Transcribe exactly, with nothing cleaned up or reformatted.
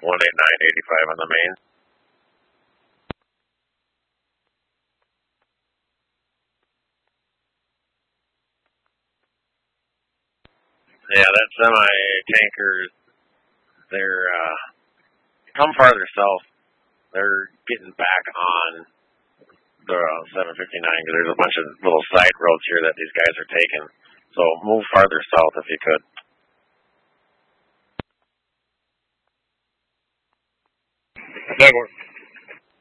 one eight nine eight five on the main. Yeah, that semi-tanker, they're, uh, come farther south. They're getting back on the seven fifty-nine because there's a bunch of little side roads here that these guys are taking. So move farther south if you could. That works.